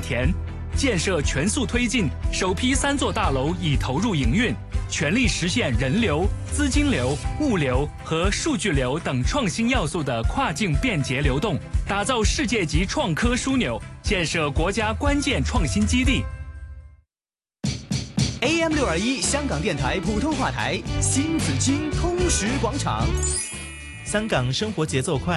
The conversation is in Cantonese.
田，建设全速推进，首批3座大楼已投入营运，全力实现人流、资金流、物流和数据流等创新要素的跨境便捷流动，打造世界级创科枢纽，建设国家关键创新基地。 AM621 香港电台普通话台，新紫荆通识广场。 香港生活节奏快。